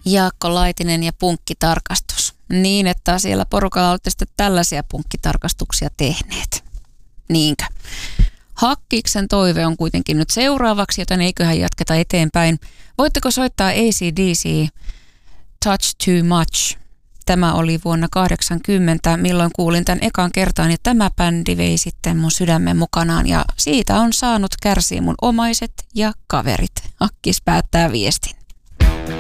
Jaakko Laitinen ja punkkitarkastus. Niin, että siellä porukalla olette sitten tällaisia punkkitarkastuksia tehneet. Niinkö? Hakkiksen toive on kuitenkin nyt seuraavaksi, joten eiköhän jatketa eteenpäin. Voitteko soittaa AC/DC Touch Too Much? Tämä oli vuonna 1980, milloin kuulin tämän ekan kertaan, ja tämä bändi vei sitten mun sydämen mukanaan, ja siitä on saanut kärsiä mun omaiset ja kaverit. Hakkis päättää viestin.